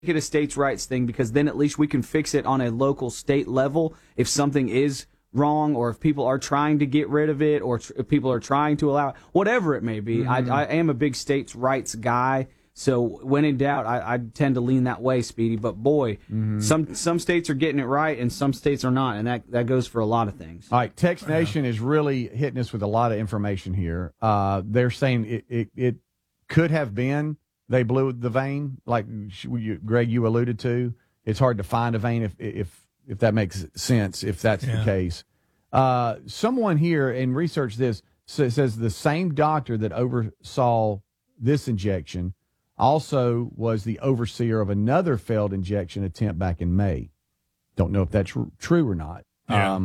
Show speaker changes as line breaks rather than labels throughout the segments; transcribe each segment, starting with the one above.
it a states' rights thing, because then at least we can fix it on a local state level if something is wrong, or if people are trying to get rid of it, or if people are trying to allow it, whatever it may be. I am a big states' rights guy. So when in doubt, I tend to lean that way, Speedy. But boy, some states are getting it right and some states are not, and that goes for a lot of things.
All right, Text Nation is really hitting us with a lot of information here. They're saying it could have been they blew the vein, like Greg, you alluded to. It's hard to find a vein if that makes sense, if that's the case. Someone here and research this says the same doctor that oversaw this injection also was the overseer of another failed injection attempt back in May. Don't know if that's true or not.
Yeah.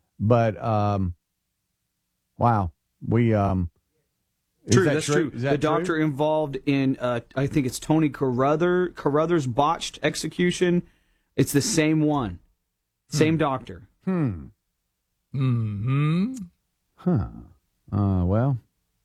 Wow.
True, that's true. The doctor involved in, I think it's Tony Carruthers' botched execution. It's the same one. Same doctor.
Mm-hmm. Huh. Well.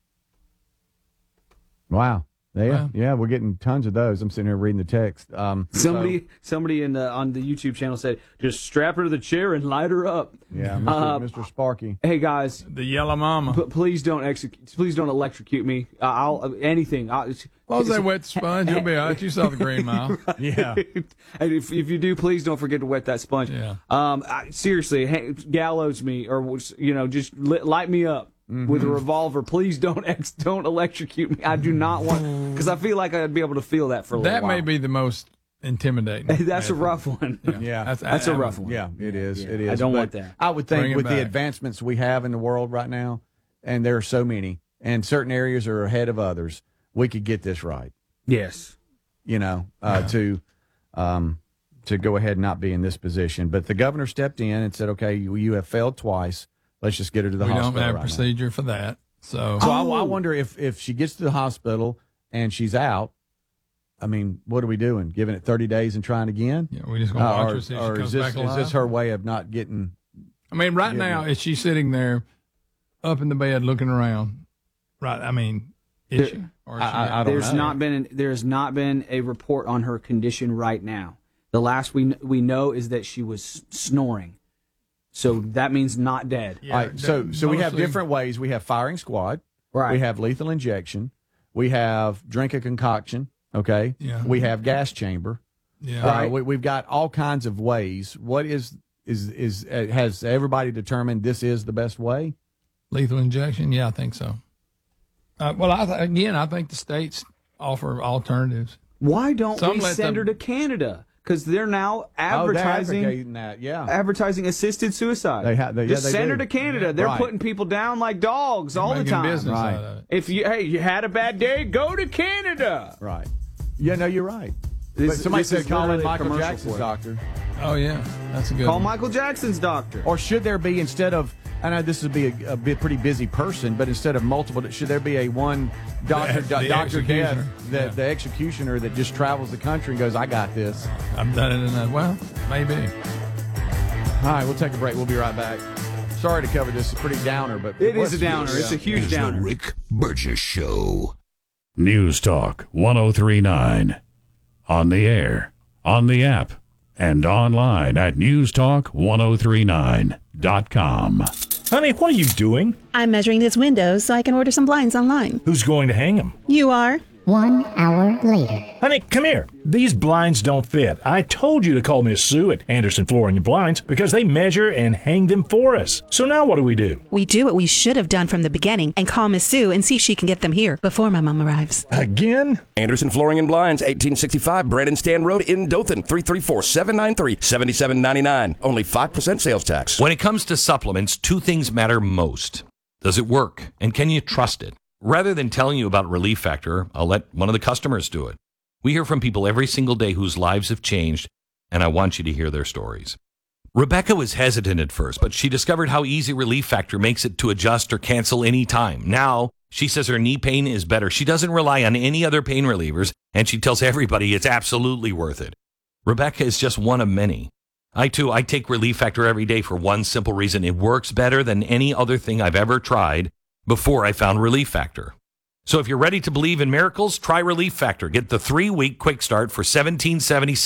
Wow. Yeah, we're getting tons of those. I'm sitting here reading the text.
Somebody on the YouTube channel said, just strap her to the chair and light her up.
Yeah, Mr. Sparky.
Hey guys,
the yellow mama.
Please don't electrocute me. I'll anything.
As long as they wet the sponge, you'll be all right. You saw the Green Mile.
Yeah.
And if you do, please don't forget to wet that sponge.
Yeah.
Seriously, gallows me, or just light me up. With a revolver, please don't electrocute me. I do not want, because I feel like I'd be able to feel that for a little while.
That may be the most intimidating.
That's a rough one.
Yeah,
that's a rough one.
Yeah, it is. It is.
I don't want that.
I would think with the advancements we have in the world right now, and there are so many, and certain areas are ahead of others, we could get this right.
Yes.
To go ahead and not be in this position. But the governor stepped in and said, okay, you have failed twice. Let's just get her to the hospital.
We don't have a procedure for that. So
I wonder if she gets to the hospital and she's out, I mean, what are we doing? Giving it 30 days and trying again?
Yeah, we just going to watch her see if she comes back alive?
Is this her way of not getting...
I mean, right now, is she sitting there up in the bed looking around? Right, I mean, is she? Or is she
I don't know.
There has not been a report on her condition right now. The last we know is that she was snoring. So that means not dead.
Yeah, all right, so we have different ways. We have firing squad.
Right.
We have lethal injection. We have drink a concoction. Okay.
Yeah.
We have gas chamber.
Yeah.
Right. We've got all kinds of ways. What has everybody determined this is the best way?
Lethal injection? Yeah, I think so. I think the states offer alternatives.
Why don't we send her to Canada? Because they're now advertising advertising assisted suicide. They send her to Canada. They're putting people down like dogs all the time.
Business out of it.
If you had a bad day, go to Canada.
Right. Yeah, no, you're right. But somebody said call in Michael Jackson's doctor.
Oh yeah, that's a good.
Call Michael Jackson's doctor.
Or should there be, instead of, I know this would be a pretty busy person, but instead of multiple, should there be a one doctor, Dr. Death, the executioner that just travels the country and goes, I got this.
I've done it in that. Well, maybe.
All right, we'll take a break. We'll be right back. Sorry to cover this. It's a pretty downer, but
it is a downer. It's a huge downer.
The Rick Burgess Show. News Talk 103.9. On the air, on the app, and online at newstalk1039.com.
Honey, what are you doing?
I'm measuring this window so I can order some blinds online.
Who's going to hang them?
You are.
1 hour later.
Honey, come here. These blinds don't fit. I told you to call Miss Sue at Anderson Flooring and Blinds because they measure and hang them for us. So now what do?
We do what we should have done from the beginning and call Miss Sue and see if she can get them here before my mom arrives.
Again?
Anderson Flooring and Blinds, 1865 Brandon Stand Road in Dothan, 334-793-7799. Only 5% sales tax.
When it comes to supplements, two things matter most. Does it work? And can you trust it? Rather than telling you about Relief Factor, I'll let one of the customers do it. We hear from people every single day whose lives have changed, and I want you to hear their stories. Rebecca was hesitant at first, but she discovered how easy Relief Factor makes it to adjust or cancel any time. Now, she says her knee pain is better. She doesn't rely on any other pain relievers, and she tells everybody it's absolutely worth it. Rebecca is just one of many. I take Relief Factor every day for one simple reason. It works better than any other thing I've ever tried before I found Relief Factor. So if you're ready to believe in miracles, try Relief Factor. Get the 3-week quick start for $17.76